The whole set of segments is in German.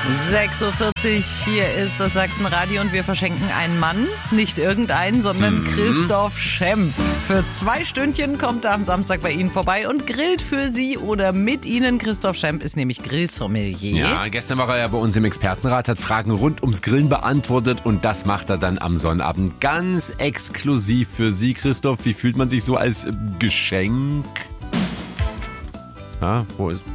6:40 Uhr, hier ist das Sachsenradio und wir verschenken einen Mann, nicht irgendeinen, sondern Christoph Schemp. Für 2 Stündchen kommt er am Samstag bei Ihnen vorbei und grillt für Sie oder mit Ihnen. Christoph Schemp ist nämlich Grillsommelier. Ja, gestern war er ja bei uns im Expertenrat, hat Fragen rund ums Grillen beantwortet und das macht er dann am Sonnabend ganz exklusiv für Sie. Christoph, wie fühlt man sich so als Geschenk? Ja, wo ist...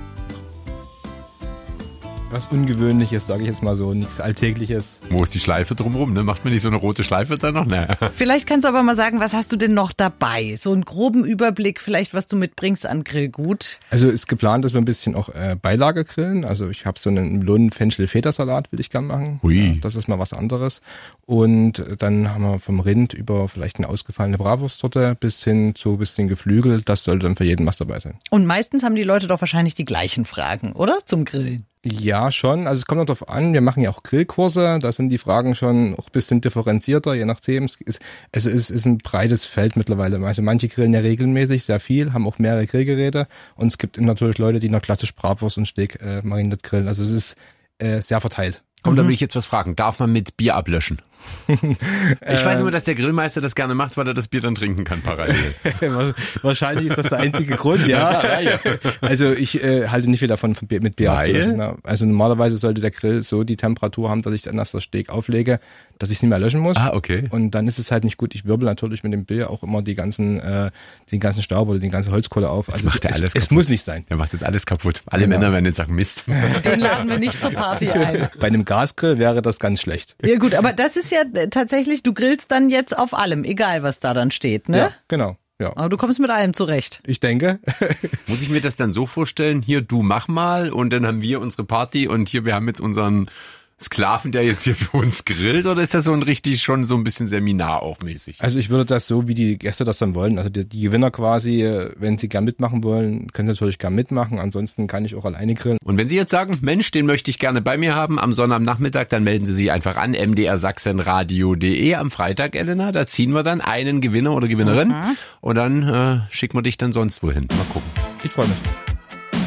Was Ungewöhnliches, sage ich jetzt mal so, nichts Alltägliches. Wo ist die Schleife drumherum? Ne? Macht man nicht so eine rote Schleife da noch? Nee. Vielleicht kannst du aber mal sagen, was hast du denn noch dabei? So einen groben Überblick vielleicht, was du mitbringst an Grillgut. Also ist geplant, dass wir ein bisschen auch Beilage grillen. Also ich habe so einen Melonen-Fenchel-Federsalat, will ich gern machen. Ui. Das ist mal was anderes. Und dann haben wir vom Rind über vielleicht eine ausgefallene Bratwursttorte bis hin zu ein bisschen Geflügel. Das sollte dann für jeden was dabei sein. Und meistens haben die Leute doch wahrscheinlich die gleichen Fragen, oder? Zum Grillen. Ja, schon. Also es kommt noch darauf an, wir machen ja auch Grillkurse, da sind die Fragen schon auch ein bisschen differenzierter, je nachdem. Es ist ein breites Feld mittlerweile. Also manche grillen ja regelmäßig sehr viel, haben auch mehrere Grillgeräte und es gibt natürlich Leute, die noch klassisch Bratwurst und Steak mariniert grillen. Also es ist sehr verteilt. Komm, da will ich jetzt was fragen. Darf man mit Bier ablöschen? Ich weiß immer, dass der Grillmeister das gerne macht, weil er das Bier dann trinken kann parallel. Wahrscheinlich ist das der einzige Grund, ja. Also ich halte nicht viel davon, mit Bier abzulöschen. Also normalerweise sollte der Grill so die Temperatur haben, dass ich dann erst das Steak auflege, dass ich es nicht mehr löschen muss. Ah, okay. Und dann ist es halt nicht gut. Ich wirbel natürlich mit dem Bier auch immer den ganzen Staub oder die ganze Holzkohle auf. Also macht es muss nicht sein. Der macht jetzt alles kaputt. Alle Männer werden jetzt sagen, Mist. Den laden wir nicht zur Party ein. Bei einem Gasgrill wäre das ganz schlecht. Ja gut, aber das ist ja tatsächlich, du grillst dann jetzt auf allem, egal was da dann steht, ne? Ja, genau. Ja. Aber du kommst mit allem zurecht. Ich denke. Muss ich mir das dann so vorstellen, hier, du mach mal und dann haben wir unsere Party und hier, wir haben jetzt unseren Sklaven, der jetzt hier für uns grillt, oder ist das so ein richtig schon so ein bisschen Seminar auch mäßig? Also ich würde das so, wie die Gäste das dann wollen, also die Gewinner quasi, wenn sie gern mitmachen wollen, können sie natürlich gern mitmachen, ansonsten kann ich auch alleine grillen. Und wenn Sie jetzt sagen, Mensch, den möchte ich gerne bei mir haben am Sonnabendnachmittag, dann melden Sie sich einfach an, mdrsachsenradio.de am Freitag, Elena, da ziehen wir dann einen Gewinner oder Gewinnerin und dann schicken wir dich dann sonst wohin. Mal gucken. Ich freue mich.